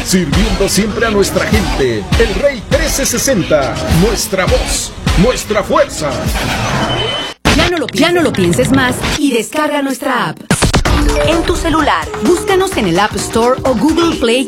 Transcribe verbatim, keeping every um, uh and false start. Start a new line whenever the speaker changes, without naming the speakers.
sirviendo siempre a nuestra gente. El Rey trece sesenta, nuestra voz, nuestra fuerza.
Ya no lo, ya no lo pienses más y descarga nuestra app. En tu celular, búscanos en el App Store o Google Play